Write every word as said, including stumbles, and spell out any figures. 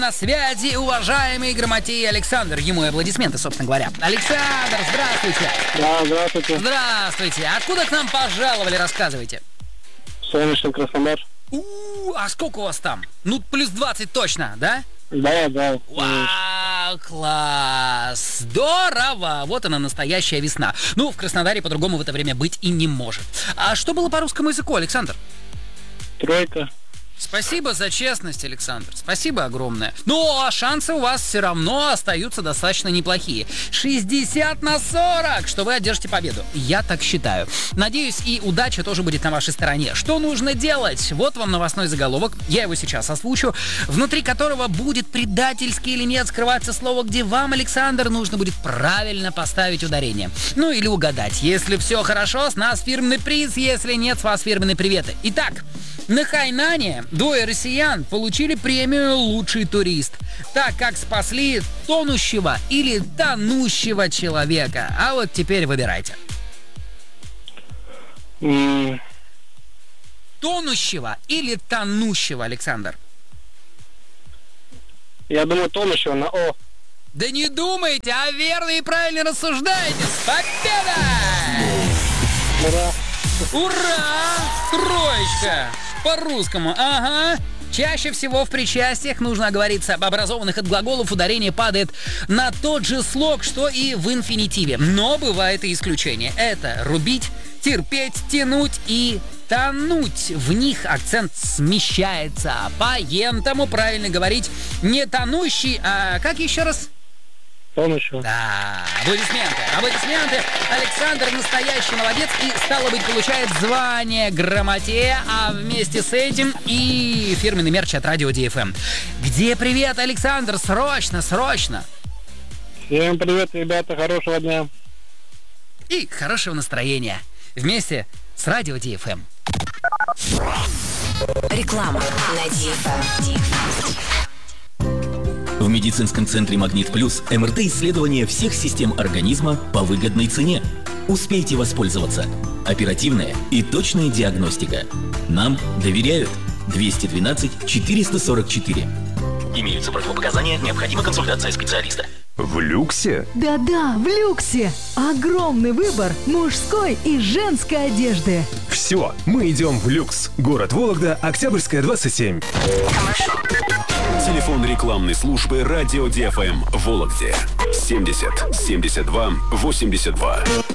На связи уважаемый Грамотей Александр. Ему и аплодисменты, собственно говоря. Александр, здравствуйте. Да, здравствуйте. Здравствуйте. Откуда к нам пожаловали, рассказывайте. Солнечный Краснодар. У-у-у, а сколько у вас там? Ну, плюс двадцать точно, да? Да, да. Вау, класс! Здорово! Вот она, настоящая весна. Ну, в Краснодаре по-другому в это время быть и не может. А что было по русскому языку, Александр? Тройка. Спасибо за честность, Александр. Спасибо огромное. Ну, а шансы у вас все равно остаются достаточно неплохие. шестьдесят на сорок, что вы одержите победу. Я так считаю. Надеюсь, и удача тоже будет на вашей стороне. Что нужно делать? Вот вам новостной заголовок. Я его сейчас озвучу. Внутри которого будет предательский или нет скрываться слово, где вам, Александр, нужно будет правильно поставить ударение. Ну, или угадать. Если все хорошо, с нас фирменный приз. Если нет, с вас фирменные приветы. Итак, на Хайнане двое россиян получили премию «Лучший турист», так как спасли тонущего или тонущего человека. А вот теперь выбирайте. М, Тонущего или тонущего, Александр? Я думаю, тонущего на О. Да не думайте, а верно и правильно рассуждаете. С победой! Ура. Ура! Троечка! По-русскому, ага. Чаще всего в причастиях, нужно оговориться об образованных от глаголов, ударение падает на тот же слог, что и в инфинитиве. Но бывает и исключение. Это рубить, терпеть, тянуть и тонуть. В них акцент смещается. Поэтому правильно говорить не тонущий, а как еще раз? Тонущего. Да, аплодисменты, аплодисменты. Александр настоящий молодец и, стало быть, получает звание Грамотея, а вместе с этим и фирменный мерч от Радио Ди Эф Эм. Где привет, Александр? Срочно, срочно. Всем привет, ребята, хорошего дня. И хорошего настроения. Вместе с Радио Ди Эф Эм. Реклама на Ди Эф Эм. В медицинском центре «Магнит Плюс» эм эр тэ-исследование всех систем организма по выгодной цене. Успейте воспользоваться. Оперативная и точная диагностика. Нам доверяют. двести двенадцать четыреста сорок четыре. Имеются противопоказания, необходима консультация специалиста. В люксе? Да-да, в люксе. Огромный выбор мужской и женской одежды. Все, мы идем в люкс. Город Вологда, Октябрьская, двадцать семь. Телефон рекламной службы Радио Ди Эф Эм в Вологде семьдесят семьдесят два восемьдесят два.